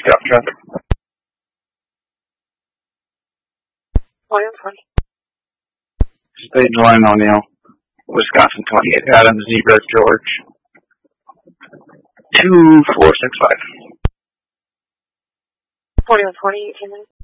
stop traffic. 2120. State line O'Neill, Wisconsin 28, Adams, Zebra, George. 2465. 2120, 18 minutes.